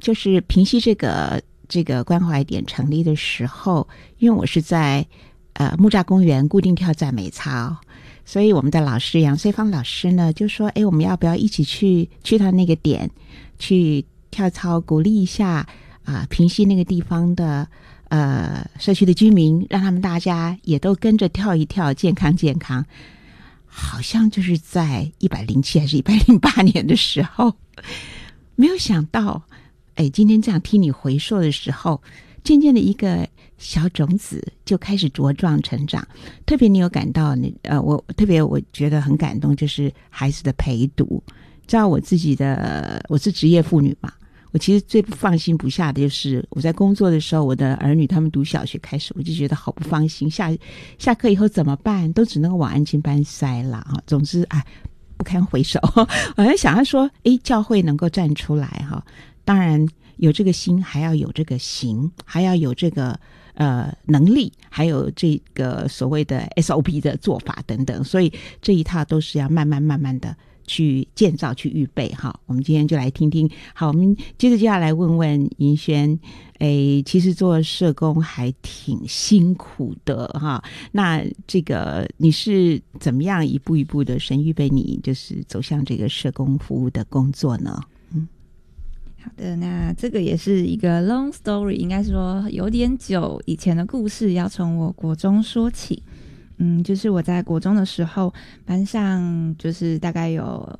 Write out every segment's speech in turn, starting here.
就是平溪这个关怀点成立的时候，因为我是在木栅公园固定跳赞美操，所以我们的老师杨穗芳老师呢就说，我们要不要一起去到那个点去跳操，鼓励一下平溪那个地方的社区的居民，让他们大家也都跟着跳一跳，健康。好像就是在107还是108年的时候，没有想到今天这样听你回溯的时候，渐渐的一个小种子就开始茁壮成长。特别你有感到我觉得很感动，就是孩子的陪读。知道我是职业妇女嘛，我其实最不放心不下的就是我在工作的时候，我的儿女他们读小学开始，我就觉得好不放心，下课以后怎么办，都只能往安亲班塞了总之不堪回首。我在想要说教会能够站出来当然有这个心，还要有这个行，还要有这个能力，还有这个所谓的 SOP 的做法等等，所以这一套都是要慢慢的去建造去预备我们今天就来听听。好，我们接着就要来问问银轩，其实做社工还挺辛苦的那这个你是怎么样一步一步的神预备你就是走向这个社工服务的工作呢？ 好的，那这个也是一个 long story， 应该说有点久以前的故事，要从我国中说起。就是我在国中的时候，班上就是大概有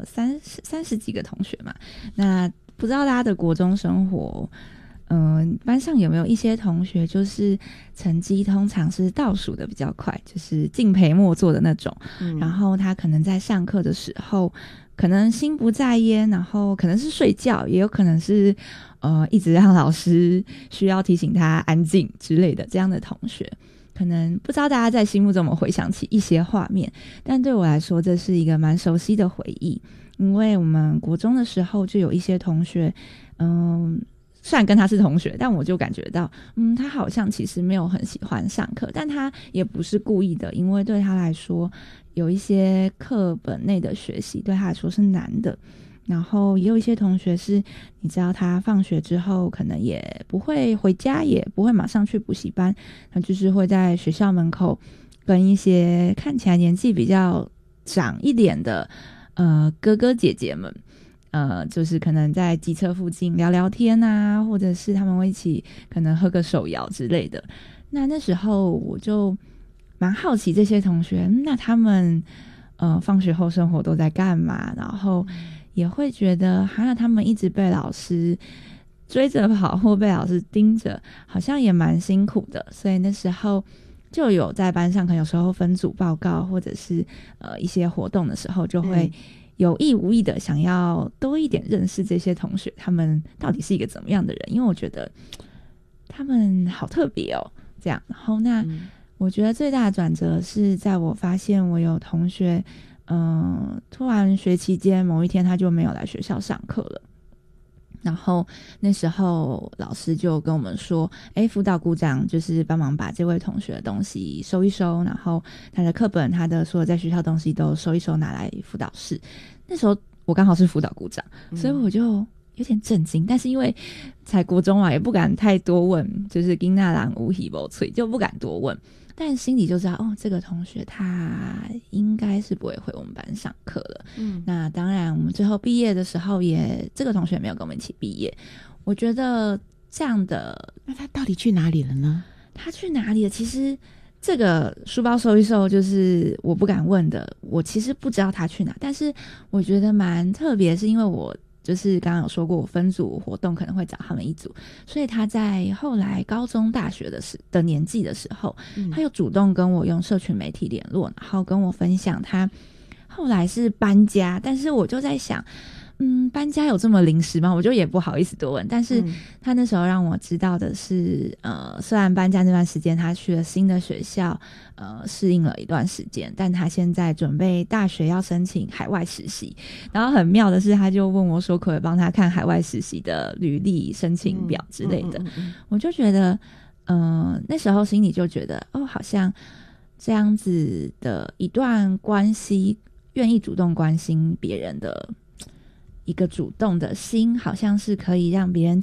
30几个同学嘛。那不知道大家的国中生活，班上有没有一些同学就是成绩通常是倒数的比较快，就是敬陪末座的那种。然后他可能在上课的时候，可能心不在焉，然后可能是睡觉，也有可能是一直让老师需要提醒他安静之类的这样的同学。可能不知道大家在心目中有没有回想起一些画面，但对我来说这是一个蛮熟悉的回忆。因为我们国中的时候就有一些同学，虽然跟他是同学，但我就感觉到他好像其实没有很喜欢上课，但他也不是故意的，因为对他来说有一些课本内的学习对他来说是难的。然后也有一些同学是你知道他放学之后可能也不会回家，也不会马上去补习班，他就是会在学校门口跟一些看起来年纪比较长一点的哥哥姐姐们就是可能在机车附近聊聊天啊，或者是他们会一起可能喝个手摇之类的。那时候我就蛮好奇这些同学那他们放学后生活都在干嘛，然后也会觉得他们一直被老师追着跑或被老师盯着，好像也蛮辛苦的。所以那时候就有在班上可能有时候分组报告或者是一些活动的时候，就会有意无意的想要多一点认识这些同学，他们到底是一个怎么样的人，因为我觉得他们好特别这样。然后那我觉得最大的转折是在我发现我有同学突然学期间某一天他就没有来学校上课了，然后那时候老师就跟我们说辅导股长就是帮忙把这位同学的东西收一收，然后他的课本他的所有在学校的东西都收一收拿来辅导室。那时候我刚好是辅导股长，所以我就有点震惊，但是因为才国中也不敢太多问，就是囡仔人有耳无喙，就不敢多问，但心里就知道这个同学他应该是不会回我们班上课了。那当然我们最后毕业的时候也这个同学没有跟我们一起毕业。我觉得这样的， 那他到底去哪里了呢？ 他去哪里了？其实这个书包收一收就是我不敢问的，我其实不知道他去哪，但是我觉得蛮特别，是因为我就是刚刚有说过我分组活动可能会找他们一组，所以他在后来高中大学的年纪的时候，他又主动跟我用社群媒体联络，然后跟我分享他后来是搬家。但是我就在想搬家有这么临时吗？我就也不好意思多问。但是他那时候让我知道的是虽然搬家那段时间他去了新的学校适应了一段时间，但他现在准备大学要申请海外实习。然后很妙的是他就问我说可不可以帮他看海外实习的履历申请表之类的。我就觉得那时候心里就觉得好像这样子的一段关系，愿意主动关心别人的一个主动的心，好像是可以让别人